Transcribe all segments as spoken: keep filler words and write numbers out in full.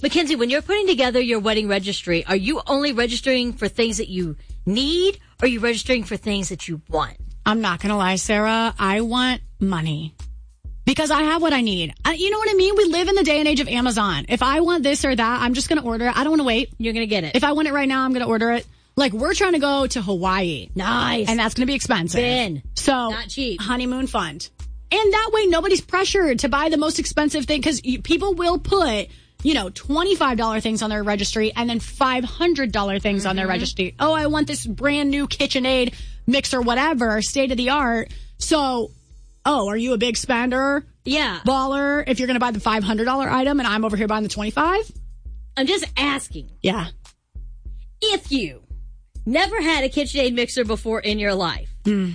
Mackenzie, when you're putting together your wedding registry, are you only registering for things that you need, or are you registering for things that you want? I'm not going to lie, Sarah. I want money. Because I have what I need. I, you know what I mean? We live in the day and age of Amazon. If I want this or that, I'm just going to order it. I don't want to wait. You're going to get it. If I want it right now, I'm going to order it. Like, we're trying to go to Hawaii. Nice. And that's going to be expensive. Ben. So, not cheap. Honeymoon fund. And that way, nobody's pressured to buy the most expensive thing. Because people will put, you know, twenty-five dollars things on their registry and then five hundred dollars things mm-hmm. on their registry. Oh, I want this brand new KitchenAid mixer, whatever, state of the art. So, oh, are you a big spender? Yeah. Baller, if you're going to buy the five hundred dollars item and I'm over here buying the twenty-five? I'm just asking. Yeah. If you never had a KitchenAid mixer before in your life, mm.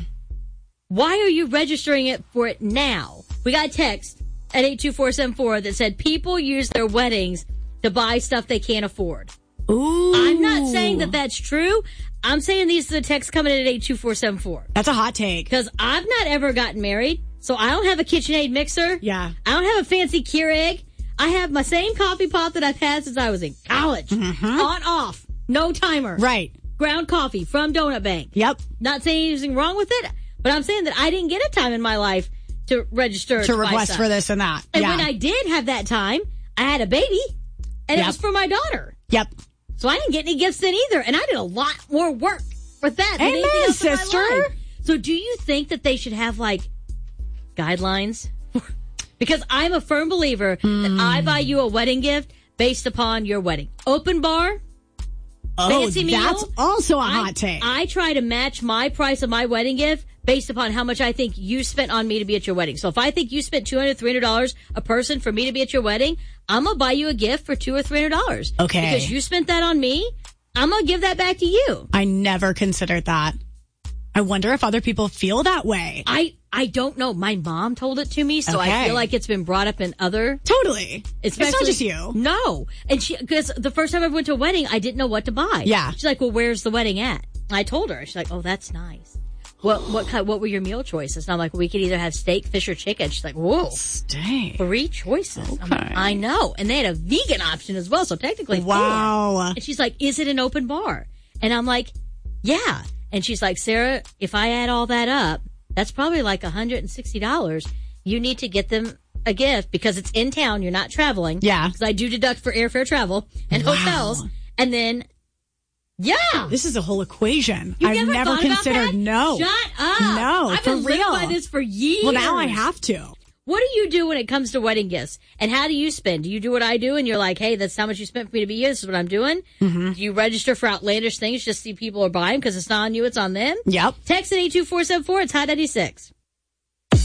why are you registering it for it now? We got a text at eight two four seven four that said people use their weddings to buy stuff they can't afford. Ooh. I'm not saying that that's true. I'm saying these are the texts coming in at eight two four seven four. That's a hot take. Because I've not ever gotten married, so I don't have a KitchenAid mixer. Yeah. I don't have a fancy Keurig. I have my same coffee pot that I've had since I was in college. Mm-hmm. On, off. No timer. Right. Ground coffee from Donut Bank. Yep. Not saying anything wrong with it, but I'm saying that I didn't get a time in my life to register. To, to request for this and that. And yeah. when I did have that time, I had a baby, and yep. it was for my daughter. Yep. So I didn't get any gifts then either, and I did a lot more work for that than Amen, anything else sister. in my life. So do you think that they should have, like, guidelines? Because I'm a firm believer mm. that I buy you a wedding gift based upon your wedding. Open bar, oh, fancy meal. That's also a I, hot take. I try to match my price of my wedding gift based upon how much I think you spent on me to be at your wedding. So if I think you spent two hundred dollars, three hundred dollars a person for me to be at your wedding, I'm going to buy you a gift for two hundred dollars or three hundred dollars. Okay. Because you spent that on me, I'm going to give that back to you. I never considered that. I wonder if other people feel that way. I, I don't know. My mom told it to me, so okay. I feel like it's been brought up in other... Totally. It's not just you. No. And she, because the first time I went to a wedding, I didn't know what to buy. Yeah. She's like, well, where's the wedding at? I told her. She's like, oh, that's nice. What what kind, what were your meal choices? And I'm like, we could either have steak, fish, or chicken. She's like, whoa. Steak. Three choices. Okay. I'm like, I know. And they had a vegan option as well, so technically wow. four. And she's like, is it an open bar? And I'm like, yeah. And she's like, Sarah, if I add all that up, that's probably like one hundred sixty dollars. You need to get them a gift because it's in town. You're not traveling. Yeah. Because I do deduct for airfare travel and wow. hotels. And then, yeah. This is a whole equation. You've I've never, never thought considered. About that? No. Shut up. No. I've for been real. living by this for years. Well, now I have to. What do you do when it comes to wedding gifts? And how do you spend? Do you do what I do and you're like, hey, that's how much you spent for me to be here. This is what I'm doing. Mm-hmm. Do you register for outlandish things just to see people are buying because it's not on you, it's on them? Yep. Text at eight two four seven four. It's Hot ninety-six.